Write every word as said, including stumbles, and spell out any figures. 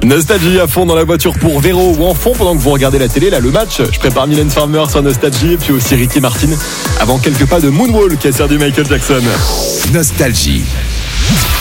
Nostalgie à fond dans la voiture pour Véro ou en fond pendant que vous regardez la télé. Là, le match, je prépare Mylène Farmer sur Nostalgie et puis aussi Ricky Martin avant quelques pas de Moonwalk sur du Michael Jackson. Nostalgie.